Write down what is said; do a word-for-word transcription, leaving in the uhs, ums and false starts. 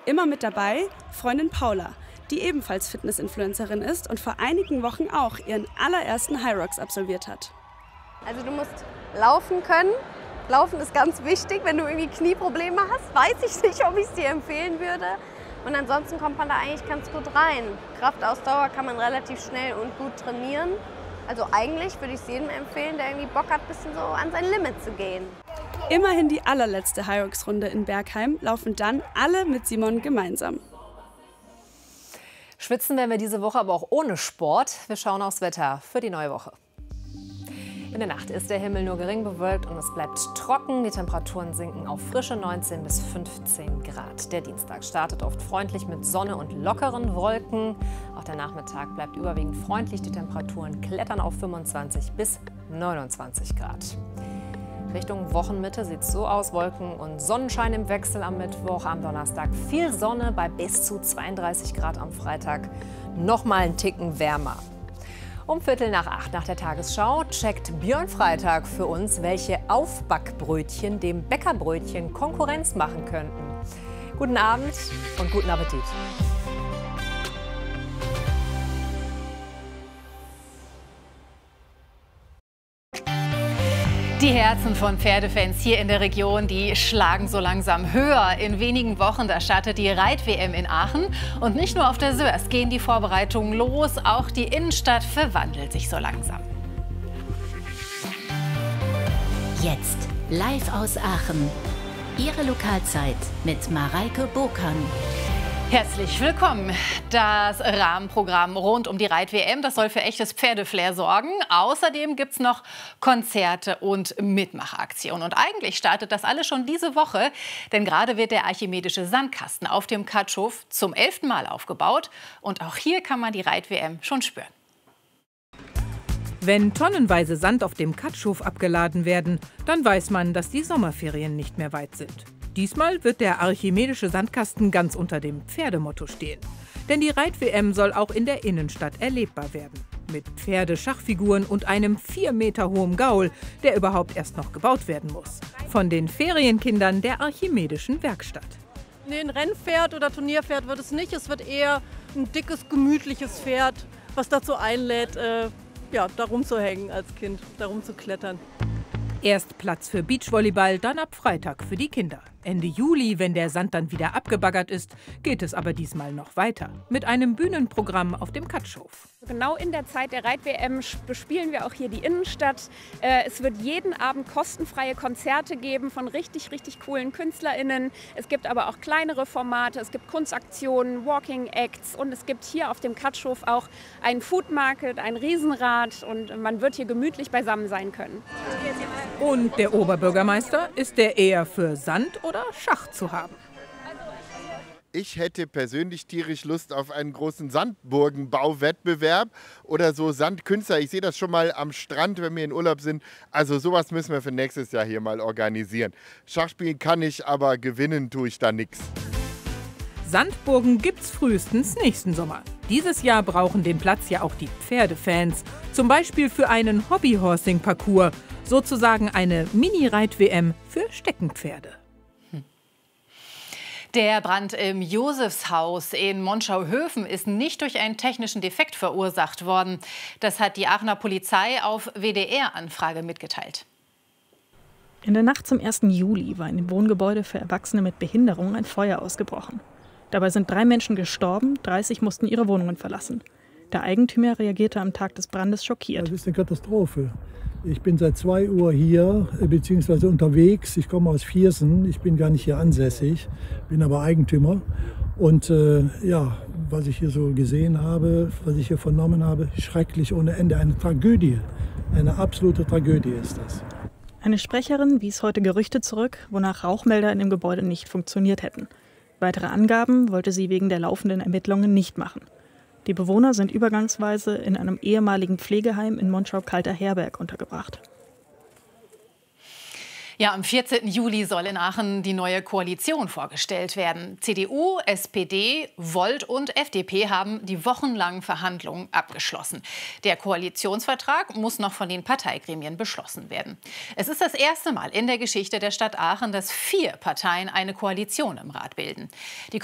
Immer mit dabei Freundin Paula, die ebenfalls Fitness-Influencerin ist und vor einigen Wochen auch ihren allerersten Hyrox absolviert hat. Also du musst laufen können. Laufen ist ganz wichtig. Wenn du irgendwie Knieprobleme hast, weiß ich nicht, ob ich es dir empfehlen würde. Und ansonsten kommt man da eigentlich ganz gut rein. Kraftausdauer kann man relativ schnell und gut trainieren. Also eigentlich würde ich es jedem empfehlen, der irgendwie Bock hat, ein bisschen so an sein Limit zu gehen. Immerhin die allerletzte Hyrox-Runde in Bergheim laufen dann alle mit Simon gemeinsam. Schwitzen werden wir diese Woche aber auch ohne Sport. Wir schauen aufs Wetter für die neue Woche. In der Nacht ist der Himmel nur gering bewölkt und es bleibt trocken. Die Temperaturen sinken auf frische neunzehn bis fünfzehn Grad. Der Dienstag startet oft freundlich mit Sonne und lockeren Wolken. Auch der Nachmittag bleibt überwiegend freundlich. Die Temperaturen klettern auf fünfundzwanzig bis neunundzwanzig Grad. Richtung Wochenmitte sieht es so aus: Wolken und Sonnenschein im Wechsel am Mittwoch. Am Donnerstag viel Sonne bei bis zu zweiunddreißig Grad am Freitag. Noch mal einen Ticken wärmer. Um Viertel nach acht nach der Tagesschau checkt Björn Freitag für uns, welche Aufbackbrötchen dem Bäckerbrötchen Konkurrenz machen könnten. Guten Abend und guten Appetit. Die Herzen von Pferdefans hier in der Region, die schlagen so langsam höher. In wenigen Wochen, da startet die Reit-W M in Aachen. Und nicht nur auf der Sörs gehen die Vorbereitungen los, auch die Innenstadt verwandelt sich so langsam. Jetzt live aus Aachen. Ihre Lokalzeit mit Mareike Burkan. Herzlich willkommen. Das Rahmenprogramm rund um die Reit-W M, das soll für echtes Pferdeflair sorgen. Außerdem gibt es noch Konzerte und Mitmachaktionen. Und eigentlich startet das alles schon diese Woche, denn gerade wird der archimedische Sandkasten auf dem Katschhof zum elften Mal aufgebaut. Und auch hier kann man die Reit-W M schon spüren. Wenn tonnenweise Sand auf dem Katschhof abgeladen werden, dann weiß man, dass die Sommerferien nicht mehr weit sind. Diesmal wird der archimedische Sandkasten ganz unter dem Pferdemotto stehen. Denn die Reit-W M soll auch in der Innenstadt erlebbar werden. Mit Pferdeschachfiguren und einem vier Meter hohen Gaul, der überhaupt erst noch gebaut werden muss. Von den Ferienkindern der archimedischen Werkstatt. Nee, ein Rennpferd oder Turnierpferd wird es nicht. Es wird eher ein dickes, gemütliches Pferd, was dazu einlädt, äh, ja, da rumzuhängen als Kind, da rumzuklettern. Erst Platz für Beachvolleyball, dann ab Freitag für die Kinder. Ende Juli, wenn der Sand dann wieder abgebaggert ist, geht es aber diesmal noch weiter. Mit einem Bühnenprogramm auf dem Katschhof. Genau in der Zeit der Reit-W M bespielen wir auch hier die Innenstadt. Es wird jeden Abend kostenfreie Konzerte geben von richtig, richtig coolen KünstlerInnen. Es gibt aber auch kleinere Formate, es gibt Kunstaktionen, Walking Acts und es gibt hier auf dem Katschhof auch einen Food Market, ein Riesenrad und man wird hier gemütlich beisammen sein können. Und der Oberbürgermeister, ist der eher für Sand oder Schach zu haben? Ich hätte persönlich tierisch Lust auf einen großen Sandburgenbauwettbewerb oder so Sandkünstler. Ich sehe das schon mal am Strand, wenn wir in Urlaub sind. Also sowas müssen wir für nächstes Jahr hier mal organisieren. Schachspielen kann ich, aber gewinnen tue ich da nichts. Sandburgen gibt's frühestens nächsten Sommer. Dieses Jahr brauchen den Platz ja auch die Pferdefans. Zum Beispiel für einen Hobbyhorsing-Parcours. Sozusagen eine Mini-Reit-W M für Steckenpferde. Der Brand im Josefshaus in Monschau-Höfen ist nicht durch einen technischen Defekt verursacht worden. Das hat die Aachener Polizei auf W D R-Anfrage mitgeteilt. In der Nacht zum ersten Juli war in dem Wohngebäude für Erwachsene mit Behinderung ein Feuer ausgebrochen. Dabei sind drei Menschen gestorben, dreißig mussten ihre Wohnungen verlassen. Der Eigentümer reagierte am Tag des Brandes schockiert. Das ist eine Katastrophe. Ich bin seit zwei Uhr hier, beziehungsweise unterwegs. Ich komme aus Viersen, ich bin gar nicht hier ansässig, bin aber Eigentümer. Und äh, ja, was ich hier so gesehen habe, was ich hier vernommen habe, schrecklich ohne Ende. Eine Tragödie, eine absolute Tragödie ist das. Eine Sprecherin wies heute Gerüchte zurück, wonach Rauchmelder in dem Gebäude nicht funktioniert hätten. Weitere Angaben wollte sie wegen der laufenden Ermittlungen nicht machen. Die Bewohner sind übergangsweise in einem ehemaligen Pflegeheim in Monschau-Kalter-Herberg untergebracht. Ja, am vierzehnten Juli soll in Aachen die neue Koalition vorgestellt werden. C D U, S P D, Volt und F D P haben die wochenlangen Verhandlungen abgeschlossen. Der Koalitionsvertrag muss noch von den Parteigremien beschlossen werden. Es ist das erste Mal in der Geschichte der Stadt Aachen, dass vier Parteien eine Koalition im Rat bilden. Die